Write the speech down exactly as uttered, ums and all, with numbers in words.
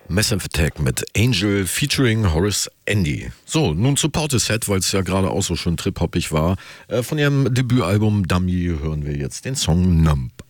Massive Attack mit Angel featuring Horace Andy. So, nun zu Portishead, weil es ja gerade auch so schön trip-hoppig war. Äh, von ihrem Debütalbum Dummy hören wir jetzt den Song Numb.